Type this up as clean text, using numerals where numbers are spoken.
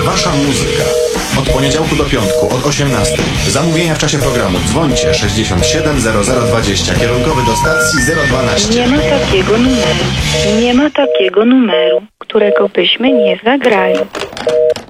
Wasza muzyka. Od poniedziałku do piątku, od 18. Zamówienia w czasie programu. Dzwońcie 67 0020. Kierunkowy do stacji 012. Nie ma takiego numeru. Nie ma takiego numeru, którego byśmy nie zagrali.